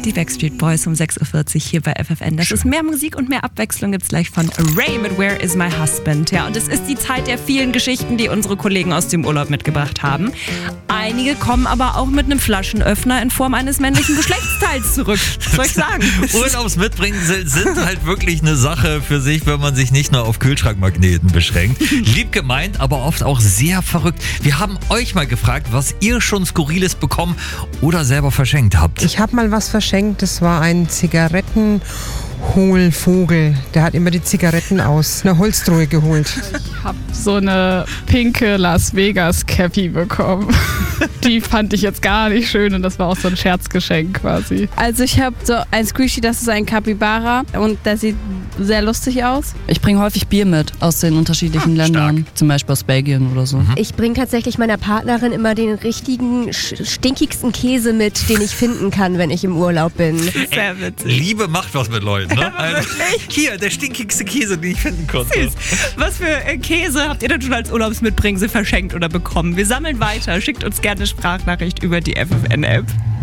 Die Backstreet Boys um 6.40 Uhr hier bei FFN. Das ist mehr Musik und mehr Abwechslung gibt's gleich von Ray mit Where is my husband? Ja, und es ist die Zeit der vielen Geschichten, die unsere Kollegen aus dem Urlaub mitgebracht haben. Einige kommen aber auch mit einem Flaschenöffner in Form eines männlichen Geschlechtsteils zurück. Was soll ich sagen? Urlaubsmitbringen sind halt wirklich eine Sache für sich, wenn man sich nicht nur auf Kühlschrankmagneten beschränkt. Lieb gemeint, aber oft auch sehr verrückt. Wir haben euch mal gefragt, was ihr schon Skurriles bekommen oder selber verschenkt habt. Ich habe mal was verschenkt, das war ein Zigarettenhohlvogel. Der hat immer die Zigaretten aus einer Holztruhe geholt. Ich habe so eine pinke Las Vegas Cappy bekommen. Die fand ich jetzt gar nicht schön und das war auch so ein Scherzgeschenk quasi. Also ich habe so ein Squishy, das ist ein Capybara und der sieht sehr lustig aus. Ich bringe häufig Bier mit aus den unterschiedlichen Ländern, stark. zum Beispiel aus Belgien oder so. Ich bringe tatsächlich meiner Partnerin immer den richtigen, stinkigsten Käse mit, den ich finden kann, wenn ich im Urlaub bin. Sehr witzig. Liebe macht was mit Leuten, ne? Also, hier, der stinkigste Käse, den ich finden konnte. Süß. Was für Käse habt ihr denn schon als Urlaubsmitbringsel verschenkt oder bekommen? Wir sammeln weiter. Schickt uns gerne eine Sprachnachricht über die FFN-App.